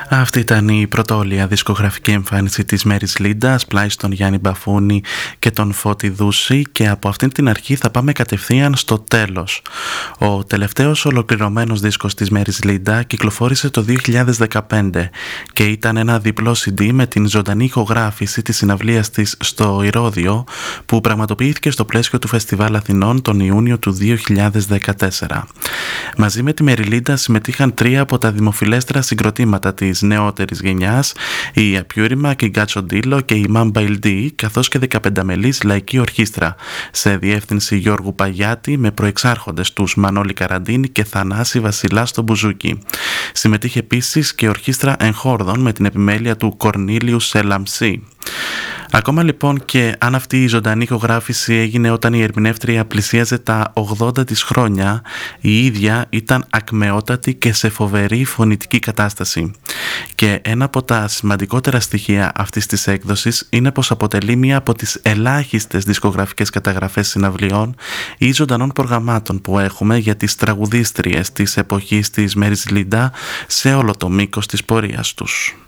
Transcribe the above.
Αυτή ήταν η πρωτόλια δισκογραφική εμφάνιση της Μέρης Λίντα, πλάι στον Γιάννη Μπαφούνη και τον Φώτη Δούση, και από αυτήν την αρχή θα πάμε κατευθείαν στο τέλος. Ο τελευταίος ολοκληρωμένος δίσκος της Μέρης Λίντα κυκλοφόρησε το 2015 και ήταν ένα διπλό CD με την ζωντανή ηχογράφηση της συναυλίας της στο Ηρώδειο, που πραγματοποιήθηκε στο πλαίσιο του Φεστιβάλ Αθηνών τον Ιούνιο του 2014. Μαζί με τη Μέρη Λίντα συμμετείχαν τρία από τα δημοφιλέστερα συγκροτήματα της νεότερης γενιάς, η Απιούριμα και η Γκάτσο Ντίλο και η Μάμπα Ιλντή, καθώς και 15 μελής λαϊκή ορχήστρα σε διεύθυνση Γιώργου Παγιάτη, με προεξάρχοντες τους Μανώλη Καραντίνη και Θανάση Βασιλά στο μπουζούκι. Συμμετείχε επίσης και ορχήστρα εγχόρδων με την επιμέλεια του Κορνίλιου Σελαμσί. Ακόμα λοιπόν και αν αυτή η ζωντανή ηχογράφηση έγινε όταν η ερμηνεύτρια πλησίαζε τα 80 της χρόνια, η ίδια ήταν ακμεότατη και σε φοβερή φωνητική κατάσταση. Και ένα από τα σημαντικότερα στοιχεία αυτής της έκδοσης είναι πως αποτελεί μία από τις ελάχιστες δισκογραφικές καταγραφές συναυλιών ή ζωντανών προγραμμάτων που έχουμε για τις τραγουδίστριες της εποχής της Μέρης Λίντα σε όλο το μήκος της πορείας τους.